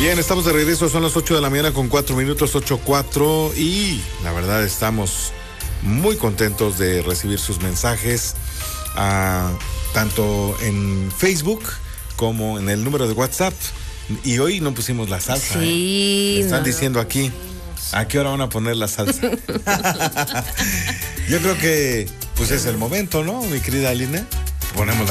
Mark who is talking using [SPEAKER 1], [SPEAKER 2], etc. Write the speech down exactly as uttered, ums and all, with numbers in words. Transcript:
[SPEAKER 1] Bien, estamos de regreso, son las ocho de la mañana con cuatro minutos, ocho cuatro, y la verdad estamos muy contentos de recibir sus mensajes, uh, tanto en Facebook como en el número de WhatsApp. Y hoy no pusimos la salsa.
[SPEAKER 2] Sí.
[SPEAKER 1] ¿eh? Me están
[SPEAKER 2] no,
[SPEAKER 1] diciendo aquí, ¿a qué hora van a poner la salsa? Yo creo que pues es el momento, ¿no, mi querida Alina? Ponemos la